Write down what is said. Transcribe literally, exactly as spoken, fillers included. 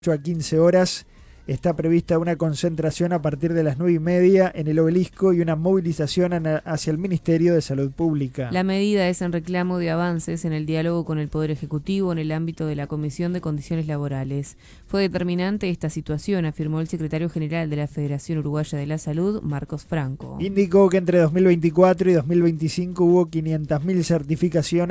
a quince horas está prevista una concentración a partir de las nueve y media en el Obelisco y una movilización hacia el Ministerio de Salud Pública. La medida es en reclamo de avances en el diálogo con el Poder Ejecutivo en el ámbito de la Comisión de Condiciones Laborales. Fue determinante esta situación, afirmó el secretario general de la Federación Uruguaya de la Salud, Marcos Franco. Indicó que entre dos mil veinticuatro y dos mil veinticinco hubo quinientas mil certificaciones